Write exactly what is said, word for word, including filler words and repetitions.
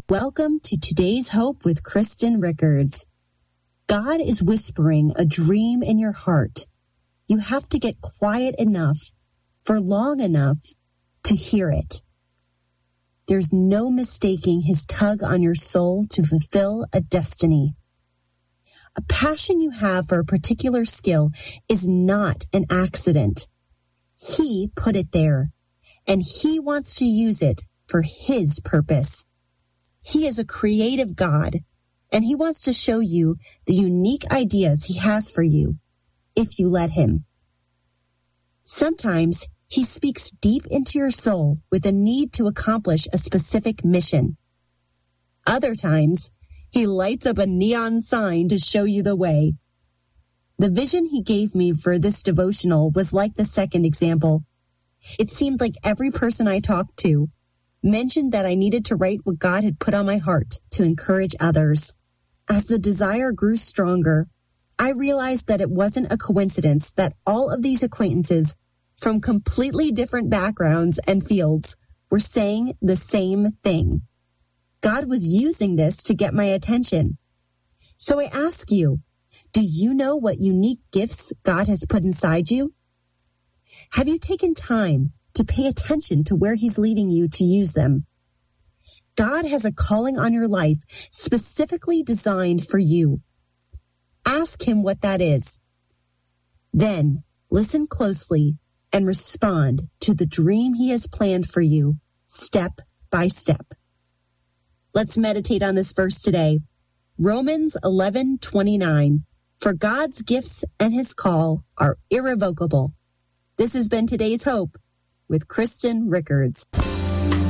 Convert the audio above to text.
Welcome to Today's Hope with Kristen Rickards. God is whispering a dream in your heart. You have to get quiet enough for long enough to hear it. There's no mistaking his tug on your soul to fulfill a destiny. A passion you have for a particular skill is not an accident. He put it there, and he wants to use it for his purpose. He is a creative God, and he wants to show you the unique ideas he has for you, if you let him. Sometimes he speaks deep into your soul with a need to accomplish a specific mission. Other times, he lights up a neon sign to show you the way. The vision he gave me for this devotional was like the second example. It seemed like every person I talked to mentioned that I needed to write what God had put on my heart to encourage others. As the desire grew stronger, I realized that it wasn't a coincidence that all of these acquaintances from completely different backgrounds and fields were saying the same thing. God was using this to get my attention. So I ask you, do you know what unique gifts God has put inside you? Have you taken time to pay attention to where he's leading you to use them? God has a calling on your life specifically designed for you. Ask him what that is. Then listen closely and respond to the dream he has planned for you, step by step. Let's meditate on this verse today. Romans eleven twenty-nine. For God's gifts and his call are irrevocable. This has been Today's Hope with Kristen Rickards.